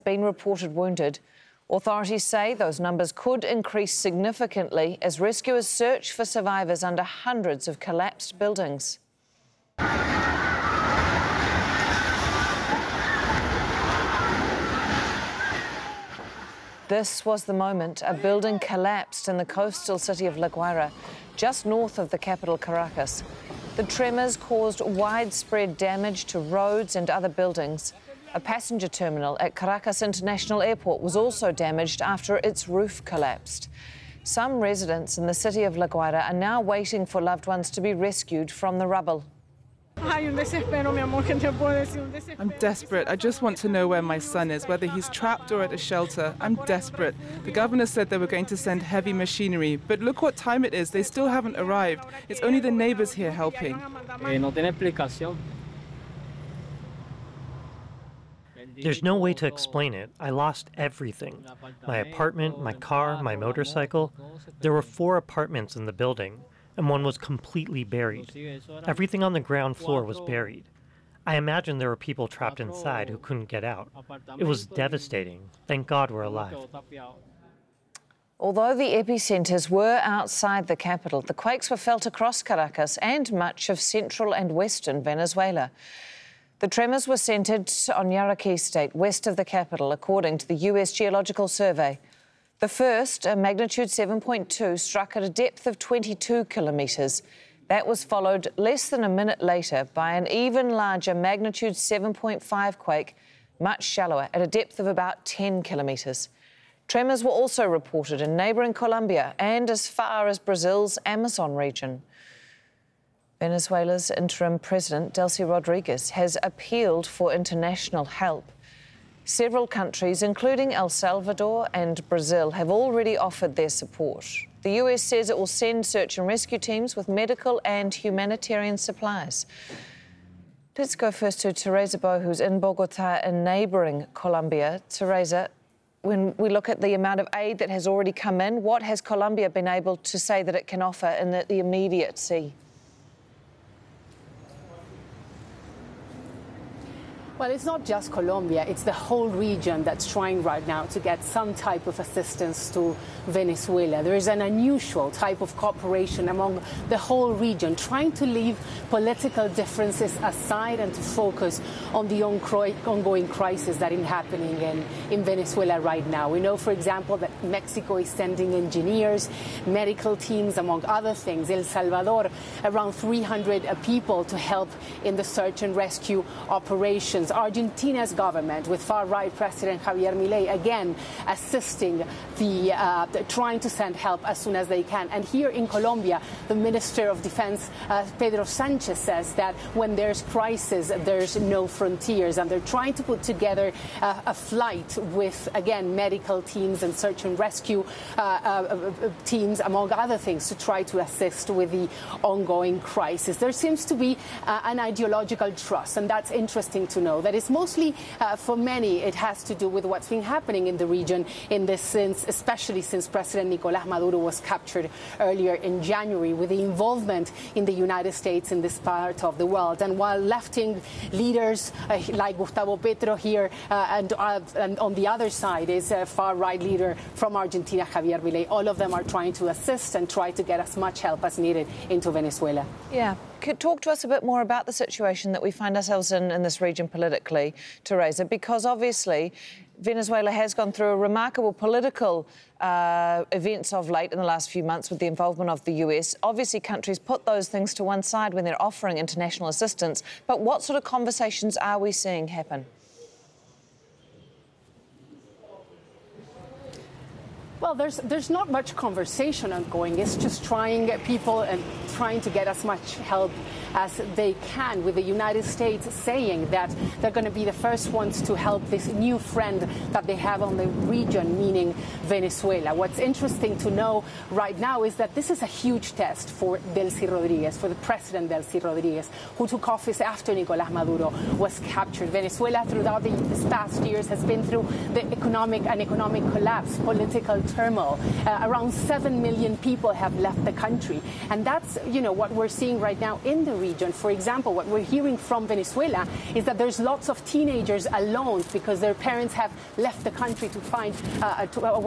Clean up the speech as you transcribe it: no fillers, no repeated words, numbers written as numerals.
been reported wounded. Authorities say those numbers could increase significantly as rescuers search for survivors under hundreds of collapsed buildings. This was the moment a building collapsed in the coastal city of La Guaira, just north of the capital, Caracas. The tremors caused widespread damage to roads and other buildings. A passenger terminal at Caracas International Airport was also damaged after its roof collapsed. Some residents in the city of La Guaira are now waiting for loved ones to be rescued from the rubble. I'm desperate. I just want to know where my son is, whether he's trapped or at a shelter. I'm desperate. The governor said they were going to send heavy machinery, but look what time it is. They still haven't arrived. It's only the neighbors here helping. There's no way to explain it. I lost everything. My apartment, my car, my motorcycle. There were 4 apartments in the building, and one was completely buried. Everything on the ground floor was buried. I imagine there were people trapped inside who couldn't get out. It was devastating. Thank God we're alive. Although the epicenters were outside the capital, the quakes were felt across Caracas and much of central and western Venezuela. The tremors were centred on Yaracuy state, west of the capital, according to the US Geological Survey. The first, a magnitude 7.2, struck at a depth of 22 kilometres. That was followed less than a minute later by an even larger magnitude 7.5 quake, much shallower, at a depth of about 10 kilometres. Tremors were also reported in neighbouring Colombia and as far as Brazil's Amazon region. Venezuela's interim president, Delcy Rodriguez, has appealed for international help. Several countries, including El Salvador and Brazil, have already offered their support. The US says it will send search and rescue teams with medical and humanitarian supplies. Let's go first to Teresa Bo, who's in Bogotá in neighbouring Colombia. Teresa, when we look at the amount of aid that has already come in, what has Colombia been able to say that it can offer in the immediacy? Well, it's not just Colombia, it's the whole region that's trying right now to get some type of assistance to Venezuela. There is an unusual type of cooperation among the whole region, trying to leave political differences aside and to focus on the ongoing crisis that is happening in Venezuela right now. We know, for example, that Mexico is sending engineers, medical teams, among other things. El Salvador, around 300 people to help in the search and rescue operations. Argentina's government, with far-right President Javier Milei, again assisting trying to send help as soon as they can. And here in Colombia, the Minister of Defense, Pedro Sanchez, says that when there's crisis, there's no frontiers, and they're trying to put together a flight with, again, medical teams and search and rescue teams, among other things, to try to assist with the ongoing crisis. There seems to be an ideological trust, and that's interesting to know. That is mostly, for many, it has to do with what's been happening in the region in this sense, especially since President Nicolás Maduro was captured earlier in January, with the involvement in the United States in this part of the world. And while left-wing leaders like Gustavo Petro here and on the other side is a far-right leader from Argentina, Javier Milei, all of them are trying to assist and try to get as much help as needed into Venezuela. Yeah. Could talk to us a bit more about the situation that we find ourselves in this region politically, Teresa, because obviously Venezuela has gone through a remarkable political events of late in the last few months with the involvement of the US. Obviously, countries put those things to one side when they're offering international assistance. But what sort of conversations are we seeing happen? Well, there's not much conversation ongoing. It's just trying to get as much help as they can, with the United States saying that they're going to be the first ones to help this new friend that they have on the region, meaning Venezuela. What's interesting to know right now is that this is a huge test for Delcy Rodriguez, for the President Delcy Rodriguez, who took office after Nicolás Maduro was captured. Venezuela, throughout these past years, has been through the economic collapse, political turmoil. Around 7 million people have left the country. And that's, what we're seeing right now in the region. For example, what we're hearing from Venezuela is that there's lots of teenagers alone because their parents have left the country to find